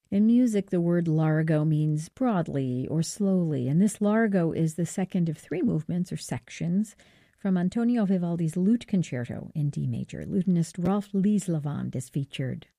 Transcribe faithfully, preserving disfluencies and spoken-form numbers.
In music, the word largo means broadly or slowly, and this largo is the second of three movements or sections from Antonio Vivaldi's Lute Concerto in D major. Lutenist Rolf Lieslevand is featured.